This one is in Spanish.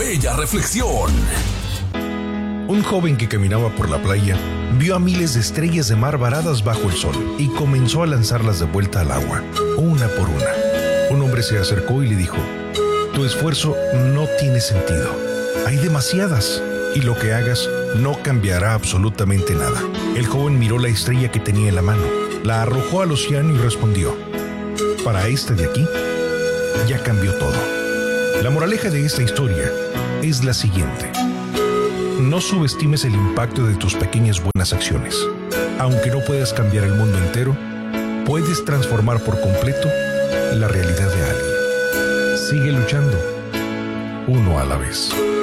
Bella reflexión. Un joven que caminaba por la playa vio a miles de estrellas de mar varadas bajo el sol y comenzó a lanzarlas de vuelta al agua, una por una. Un hombre se acercó y le dijo: tu esfuerzo no tiene sentido. Hay demasiadas y lo que hagas no cambiará absolutamente nada. El joven miró la estrella que tenía en la mano, la arrojó al océano y respondió: para este de aquí, ya cambió todo. La moraleja de esta historia es la siguiente: no subestimes el impacto de tus pequeñas buenas acciones. Aunque no puedas cambiar el mundo entero, puedes transformar por completo la realidad de alguien. Sigue luchando, uno a la vez.